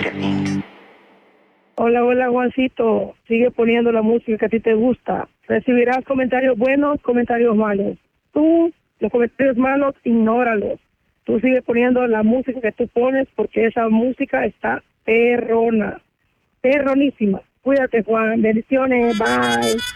Beat. Hola, hola Juancito, sigue poniendo la música que a ti te gusta. Recibirás comentarios buenos, comentarios malos. Tú, los comentarios malos, ignóralos. Tú sigue poniendo la música que tú pones porque esa música está perrona, perronísima. Cuídate, Juan, bendiciones, bye.